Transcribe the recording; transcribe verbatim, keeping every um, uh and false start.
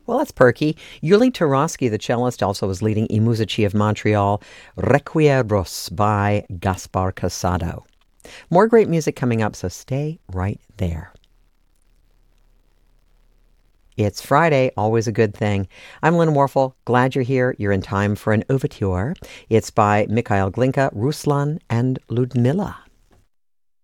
Well, that's perky. Yuli Tarosky, the cellist, also was leading I Musici of Montreal, Requieros by Gaspar Casado. More great music coming up, so stay right there. It's Friday, always a good thing. I'm Lynn Warfel. Glad you're here. You're in time for an ouverture. It's by Mikhail Glinka, Ruslan, and Ludmilla.